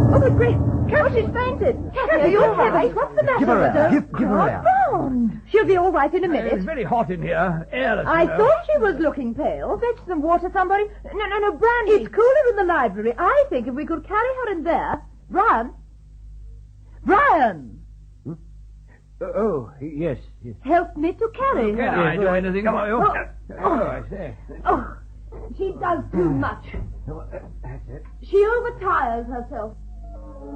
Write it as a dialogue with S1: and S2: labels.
S1: Oh, but Grace, Carol, she's fainted. Kathy, are you all right? What's the matter
S2: Give her
S1: with
S2: air.
S1: her?
S2: Give her air.
S1: Bound. She'll be all right in a minute.
S3: It's very hot in here. Airless.
S1: I
S3: you know.
S1: thought she was looking pale. Fetch some water, somebody. No, brandy. It's cooler in the library. I think if we could carry her in there... Brian?
S2: Oh, yes.
S1: Help me to carry
S3: Can
S1: her.
S3: I do anything for you?
S2: I say.
S1: Oh, she does too much.
S2: That's it.
S1: She overtires herself.